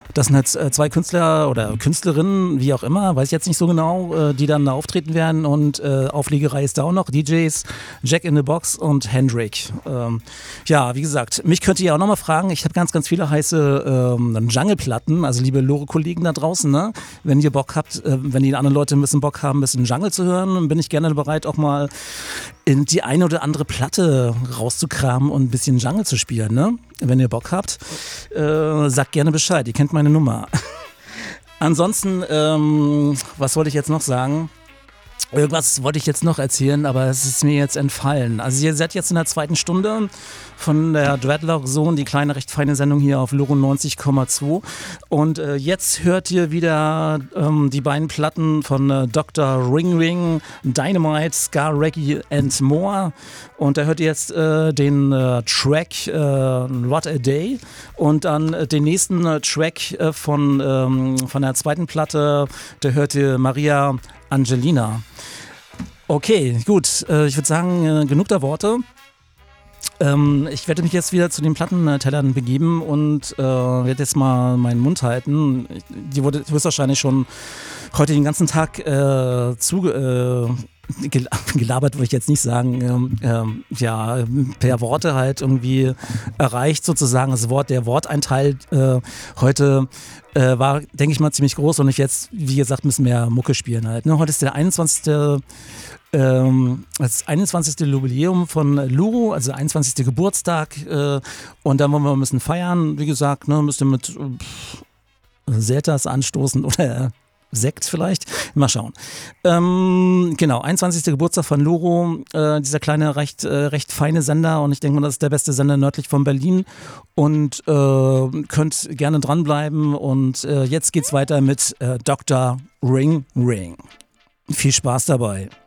Das sind jetzt zwei Künstler oder Künstlerinnen, wie auch immer, weiß ich jetzt nicht so genau, die dann da auftreten werden. Und Auflegerei ist da auch noch. DJs, Jack in the Box und Hendrik. Ja, wie gesagt, mich könnt ihr ja auch nochmal fragen. Ich habe ganz, ganz viele heiße Jungle-Platten. Also liebe Lore-Kollegen da draußen, ne? Wenn ihr Bock habt, wenn die anderen Leute ein bisschen Bock haben, ein bisschen Jungle zu hören, dann bin ich gerne bereit, auch mal in die eine oder andere Platte rauszukramen und ein bisschen Jungle zu spielen, ne? Wenn ihr Bock habt, sagt gerne Bescheid, ihr kennt meine Nummer. Ansonsten, was wollte ich jetzt noch sagen? Irgendwas wollte ich jetzt noch erzählen, aber es ist mir jetzt entfallen. Also ihr seid jetzt in der zweiten Stunde von der Dreadlock Zone, die kleine, recht feine Sendung hier auf Loro 90,2. Und jetzt hört ihr wieder die beiden Platten von Dr. Ring Ring, Dynamite, Ska Reggae and More. Und da hört ihr jetzt den Track What a Day und dann den nächsten Track von der zweiten Platte, da hört ihr Maria Angelina. Okay, gut. Ich würde sagen, genug der Worte. Ich werde mich jetzt wieder zu den Plattentellern begeben und werde jetzt mal meinen Mund halten. Die wurde höchstwahrscheinlich schon heute den ganzen Tag gelabert, würde ich jetzt nicht sagen, ja, per Worte halt irgendwie erreicht sozusagen. Der Worteinteil heute war, denke ich mal, ziemlich groß und ich jetzt, wie gesagt, ein bisschen mehr Mucke spielen halt. Ne? Heute ist der 21. Das 21. Jubiläum von Luro, also 21. Geburtstag und da wollen wir ein bisschen feiern, wie gesagt, ne, müsst ihr mit Selters anstoßen oder Sekt vielleicht, mal schauen. Genau, 21. Geburtstag von Luro, dieser kleine, recht feine Sender und ich denke mal, das ist der beste Sender nördlich von Berlin und könnt gerne dranbleiben und jetzt geht's weiter mit Dr. Ring Ring. Viel Spaß dabei.